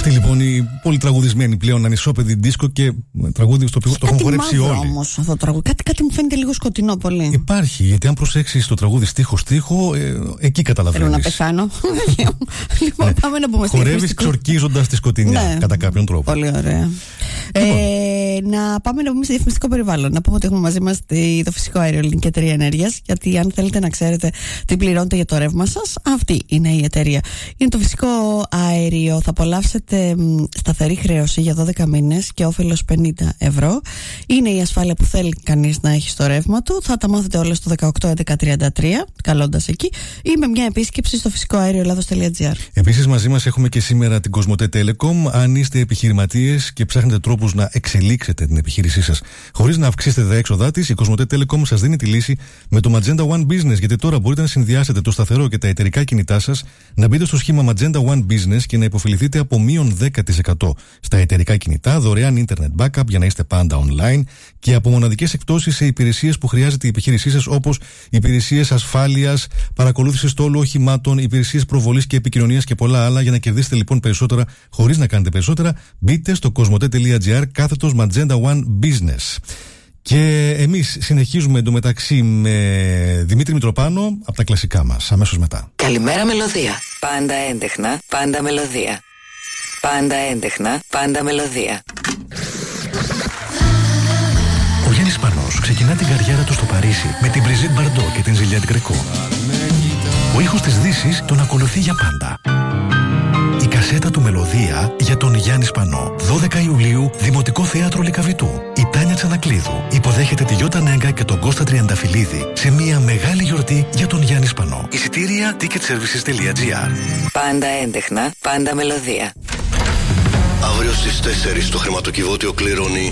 Αυτή λοιπόν η πολύ τραγουδισμένη πλέον ανισόπεδη δίσκο και τραγούδι στο οποίο το έχουν χορέψει όλοι. Όμως αυτό το τραγούδι. Κάτι μου φαίνεται λίγο σκοτεινό πολύ. Υπάρχει, γιατί αν προσέξεις το τραγούδι στίχο-στίχο, εκεί καταλαβαίνεις. Θέλω να πεθάνω. Λοιπόν, πάμε να πούμε. Χορεύεις ξορκίζοντας τη σκοτεινιά, κατά κάποιον τρόπο. Πολύ ωραία. Να πάμε να πούμε στο διαφημιστικό περιβάλλον. Να πούμε ότι έχουμε μαζί μας το φυσικό αέριο Ελληνική Εταιρεία Ενέργειας. Γιατί αν θέλετε να ξέρετε τι πληρώνετε για το ρεύμα σας, αυτή είναι η εταιρεία. Είναι το φυσικό αέριο. Θα απολαύσετε σταθερή χρέωση για 12 μήνες και όφελος 50 ευρώ. Είναι η ασφάλεια που θέλει κανείς να έχει στο ρεύμα του. Θα τα μάθετε όλα στο 181133, καλώντας εκεί, ή με μια επίσκεψη στο φυσικοαέρioελλάδος.gr. Επίσης, μαζί μας έχουμε και σήμερα την Κοσμοτέ Telecom. Αν είστε επιχειρηματίες και ψάχνετε τρόπους να εξελίξετε την επιχείρησή σας χωρίς να αυξήσετε τα έξοδά της, η Κοσμοτέ Telecom σας δίνει τη λύση με το Magenta One Business. Γιατί τώρα μπορείτε να συνδυάσετε το σταθερό και τα εταιρικά κινητά σας, να μπείτε στο σχήμα Magenta One Business και να υποφεληθείτε από μείον 10% στα εταιρικά κινητά, δωρεάν internet backup για να είστε πάντα online και από μοναδικές εκπτώσεις σε υπηρεσίες που χρειάζεται η επιχείρησή σας, όπως υπηρεσίες ασφάλειας, παρακολούθησης τόλου οχημάτων, υπηρεσίες προβολής και επικοινωνίας και πολλά άλλα. Για να κερδίσετε λοιπόν περισσότερα χωρίς να κάνετε περισσότερα, μπείτε στο cosmote.gr /Magenta One Business. Και εμείς συνεχίζουμε εντωμεταξύ με Δημήτρη Μητροπάνο από τα κλασικά μας, αμέσως μετά. Καλημέρα μελωδία. Πάντα έντεχνα, πάντα μελωδία. Πάντα έντεχνα, πάντα μελωδία. Ο Γιάννης Σπανός ξεκινά την καριέρα του στο Παρίσι με την Brigitte Bardot και την Juliette Greco. Ο ήχος της Δύσης τον ακολουθεί για πάντα. Η κασέτα του Μελωδία για τον Γιάννη Σπανό. 12 Ιουλίου, Δημοτικό Θέατρο Λυκαβητού. Η Τάνια Τσανακλείδου υποδέχεται τη Γιώτα Νέγκα και τον Κώστα Τριανταφυλλίδη σε μια μεγάλη γιορτή για τον Γιάννη Σπανό. Εισιτήρια ticketservices.gr. Πάντα έντεχνα, πάντα μελωδία. Αύριο στις 4 το χρηματοκιβώτιο κληρώνει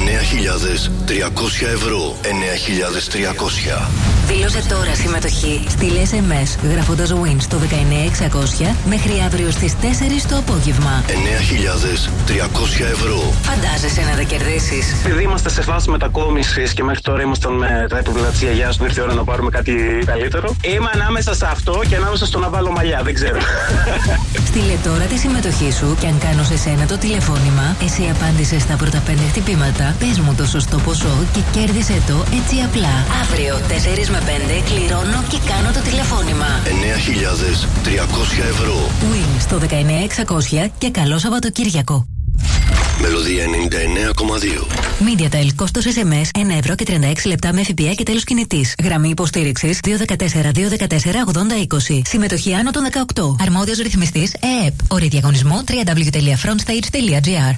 9.300 ευρώ. 9.300. Δήλωσε τώρα συμμετοχή. Στείλε SMS γράφοντας WIN στο 19600 μέχρι αύριο στις 4 το απόγευμα. 9.300 ευρώ. Φαντάζεσαι να τα κερδίσεις? Επειδή είμαστε σε φάση μετακόμισης και μέχρι τώρα ήμασταν με τα επιβλατσία γεια σου, ήρθε η ώρα να πάρουμε κάτι καλύτερο. Είμαι ανάμεσα σε αυτό και ανάμεσα στο να βάλω μαλλιά, δεν ξέρω. Στείλε τώρα τη συμμετοχή σου και αν κάνω σε σένα το τηλεφώνημα, εσύ απάντησες στα πρώτα 5 χτυπήματα, πες μου το σωστό ποσό και κέρδισε το έτσι απλά. Αύριο 4 με 5 κληρώνω και κάνω το τηλεφώνημα. 9.300 ευρώ. WIN στο 19600 και καλό Σαββατοκύριακο. Μελωδία 99,2. MediaTel, κόστος SMS 1 ευρώ και 36 λεπτά με ΦΠΑ και τέλος κινητής. Γραμμή υποστήριξης 214-214-8020. Συμμετοχή άνω των 18. Αρμόδιος ρυθμιστής ΕΕΠ. Όροι διαγωνισμού www.frontstage.gr.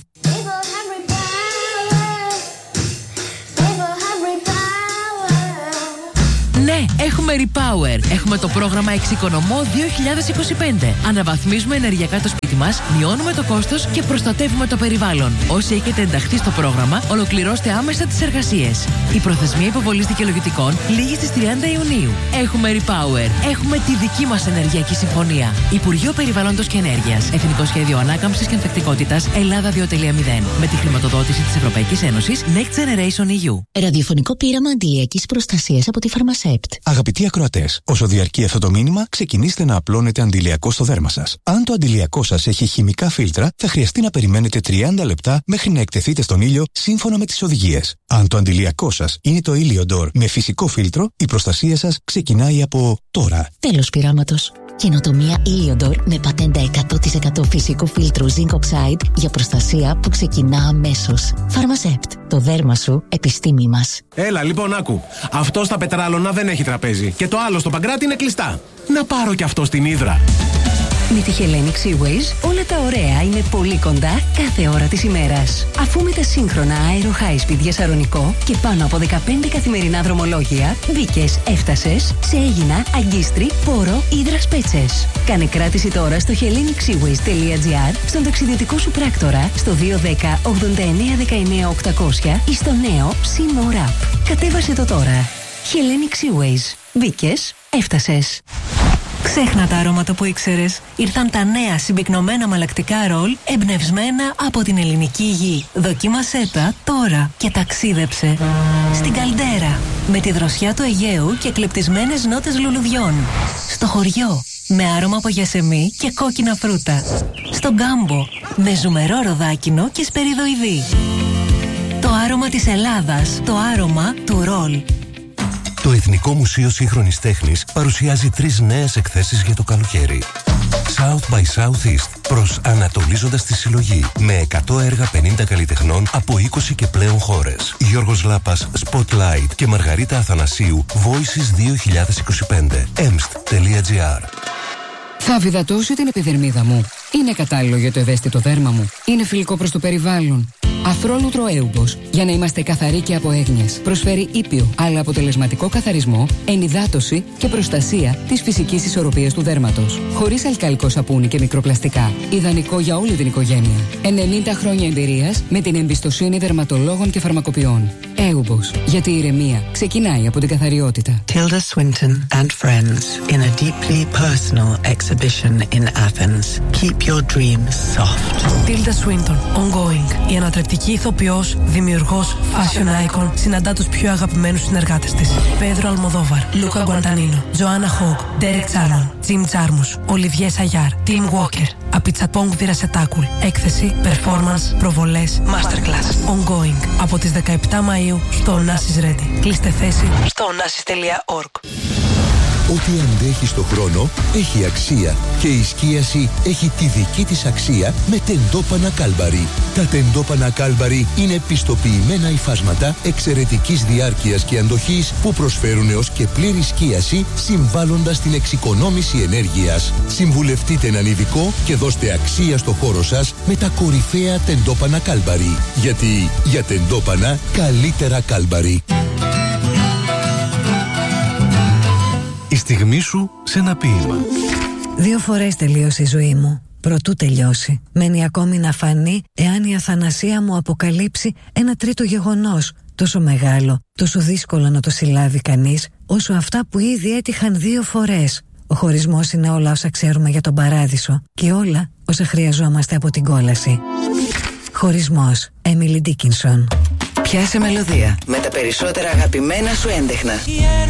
Ναι, έχουμε Repower. Έχουμε το πρόγραμμα Εξοικονομώ 2025. Αναβαθμίζουμε ενεργειακά το σπίτι μας, μειώνουμε το κόστος και προστατεύουμε το περιβάλλον. Όσοι έχετε ενταχθεί στο πρόγραμμα, ολοκληρώστε άμεσα τις εργασίες. Η προθεσμία υποβολής δικαιολογητικών λήγει στις 30 Ιουνίου. Έχουμε Repower. Έχουμε τη δική μας ενεργειακή συμφωνία. Υπουργείο Περιβάλλοντος και Ενέργειας. Εθνικό Σχέδιο Ανάκαμψης και Ανθεκτικότητας Ελλάδα 2.0. Με τη χρηματοδότηση της Ευρωπαϊκής Ένωσης Next Generation EU. Ραδιοφωνικό πείραμα αντιλιακής προστασίας από τη Φαρμασέπτ. Αγαπητοί ακροατές, όσο διαρκεί αυτό το μήνυμα, ξεκινήστε να απλώνετε αντιλιακό στο δέρμα σας. Αν το αντιλιακό σας έχει χημικά φίλτρα, θα χρειαστεί να περιμένετε 30 λεπτά μέχρι να εκτεθείτε στον ήλιο σύμφωνα με τις οδηγίες. Αν το αντιλιακό σας είναι το Iliodor με φυσικό φίλτρο, η προστασία σας ξεκινάει από τώρα. Τέλος πειράματος. Καινοτομία Iliodor με πατέντα 100% φυσικού φίλτρου Zinc Oxide για προστασία που ξεκινά αμέσως. Φαρμασέπτ. Το δέρμα σου, επιστήμη μας. Έλα, λοιπόν, άκου. Αυτό στα Πετράλωνα δεν έχει τραπέζι. Και το άλλο στο Παγκράτη είναι κλειστά. Να πάρω κι αυτό στην Ύδρα. Με τη Hellenic Seaways όλα τα ωραία είναι πολύ κοντά κάθε ώρα της ημέρας. Αφού με τα σύγχρονα Aero High Speed για Σαρονικό και πάνω από 15 καθημερινά δρομολόγια, μπήκες, έφτασες σε Αίγινα, Αγκίστρι, Πόρο, Ύδρας Πέτσες. Κάνε κράτηση τώρα στο hellenicseaways.gr, στον ταξιδιωτικό σου πράκτορα, στο 210 89 19 800 ή στο νέο Sea More App. Κατέβασε το τώρα. Hellenic Seaways. Μπήκες, έφτασες. Ξέχνα τα αρώματα που ήξερες. Ήρθαν τα νέα συμπυκνωμένα μαλακτικά ρολ εμπνευσμένα από την ελληνική γη. Δοκίμασέ τα τώρα και ταξίδεψε στην Καλντέρα με τη δροσιά του Αιγαίου και κλεπτισμένες νότες λουλουδιών. Στο χωριό, με άρωμα από γιασεμί και κόκκινα φρούτα. Στον Γκάμπο, με ζουμερό ροδάκινο και σπεριδοειδή. Το άρωμα της Ελλάδας, το άρωμα του ρολ. Το Εθνικό Μουσείο Σύγχρονης Τέχνης παρουσιάζει 3 νέες εκθέσεις για το καλοκαίρι. South by Southeast, προσανατολίζοντας τη συλλογή, με 100 έργα 50 καλλιτεχνών από 20 και πλέον χώρες. Γιώργος Λάπας, Spotlight και Μαργαρίτα Αθανασίου, Voices 2025. emst.gr. Θα βιδατώσω την επιδερμίδα μου. Είναι κατάλληλο για το ευαίσθητο δέρμα μου. Είναι φιλικό προς το περιβάλλον. Αθρόλουτρο Έουμπος, για να είμαστε καθαροί και από έγνοιες. Προσφέρει ήπιο, αλλά αποτελεσματικό καθαρισμό, ενυδάτωση και προστασία της φυσικής ισορροπίας του δέρματος. Χωρίς αλκαλικό σαπούνι και μικροπλαστικά. Ιδανικό για όλη την οικογένεια. 90 χρόνια εμπειρίας με την εμπιστοσύνη δερματολόγων και φαρμακοποιών. Έουμπος, γιατί η ηρεμία ξεκινάει από την καθαριότητα. Tilda Swinton and friends in a deeply personal exhibition in Athens. Keep your dreams soft. Tilda Swinton, ongoing. Η ανατρεπτική ηθοποιός, δημιουργός, fashion icon, συναντά τους πιο αγαπημένους συνεργάτες της. Πέδρο Αλμοδόβαρ, Λούκα Γκουαντανίνο, Τζοάννα Χόγκ, Ντέρεκ Τσάρμαν, Τζιμ Τζάρμους, Ολιβιέ Σαγιάρ, Τιμ Walker, Απιτσαπόγκ Βιρασετάκουλ. Έκθεση, performance, προβολές, masterclass. Ongoing. Από τις 17 Μαΐου στο Onassis Ready. Κλείστε θέση στο onassis.org. Ό,τι αντέχει στο χρόνο έχει αξία και η σκίαση έχει τη δική της αξία με τεντόπανα Κάλμπαρι. Τα τεντόπανα Κάλμπαρι είναι πιστοποιημένα υφάσματα εξαιρετικής διάρκειας και αντοχής που προσφέρουν έως και πλήρη σκίαση, συμβάλλοντας στην εξοικονόμηση ενέργειας. Συμβουλευτείτε έναν ειδικό και δώστε αξία στο χώρο σας με τα κορυφαία τεντόπανα Κάλμπαρι. Γιατί για τεντόπανα καλύτερα Κάλμπαρι. Η στιγμή σου σε ένα ποίημα. 2 φορές τελείωσε η ζωή μου. Προτού τελειώσει. Μένει ακόμη να φανεί εάν η αθανασία μου αποκαλύψει ένα τρίτο γεγονός. Τόσο μεγάλο, τόσο δύσκολο να το συλλάβει κανείς, όσο αυτά που ήδη έτυχαν 2 φορές. Ο χωρισμός είναι όλα όσα ξέρουμε για τον παράδεισο και όλα όσα χρειαζόμαστε από την κόλαση. Χωρισμός. Έμιλι Ντίκινσον. Πιάσε μελωδία με τα περισσότερα αγαπημένα σου έντεχνα.